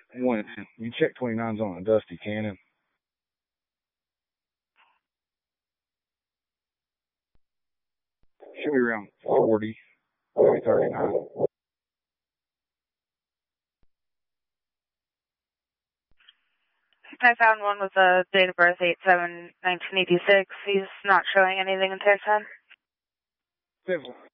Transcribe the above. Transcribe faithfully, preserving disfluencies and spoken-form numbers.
One, you check twenty-nines on a Dusty Cannon. Should be around forty, maybe thirty-nine. I found one with a date of birth eight seven nineteen eighty-six. He's not showing anything in Texan. Civil.